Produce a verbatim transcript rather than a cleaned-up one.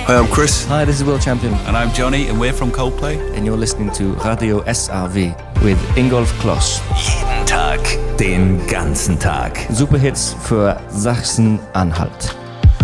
Hi, I'm Chris. Hi, this is Will Champion. And I'm Johnny, and we're from Coldplay. And you're listening to Radio S R W with Ingolf Kloss. Jeden Tag, den ganzen Tag. Superhits für Sachsen-Anhalt.